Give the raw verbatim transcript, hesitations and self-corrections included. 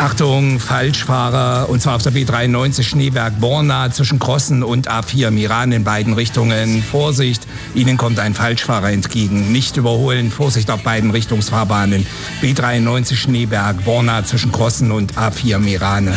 Achtung, Falschfahrer, und zwar auf der B dreiundneunzig Schneeberg-Borna zwischen Krossen und A vier Meran in beiden Richtungen. Vorsicht, Ihnen kommt ein Falschfahrer entgegen. Nicht überholen, Vorsicht auf beiden Richtungsfahrbahnen. B dreiundneunzig Schneeberg-Borna zwischen Krossen und A vier Meran.